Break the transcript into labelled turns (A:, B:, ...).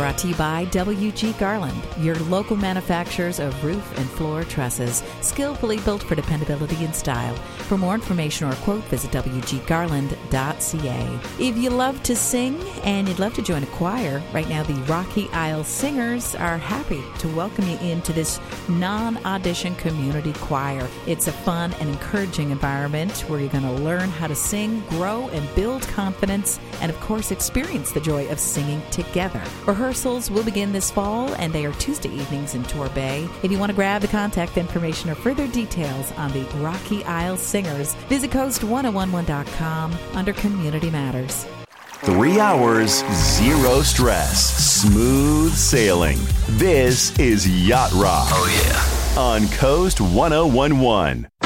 A: brought to you by W.G. Garland, your local manufacturers of roof and floor trusses, skillfully built for dependability and style. For more information or a quote, visit wggarland.ca. If you love to sing and you'd love to join a choir, right now the Rocky Isle Singers are happy to welcome you into this non-audition community choir. It's a fun and encouraging environment where you're going to learn how to sing, grow, and build confidence, and of course experience the joy of singing together. Rehearsals will begin this fall, and they are Tuesday evenings in Torbay. If you want to grab the contact information or further details on the Rocky Isle Singers, visit coast1011.com under Community Matters.
B: 3 hours, zero stress, smooth sailing. This is Yacht Rock.
C: Oh, yeah.
B: On Coast 1011.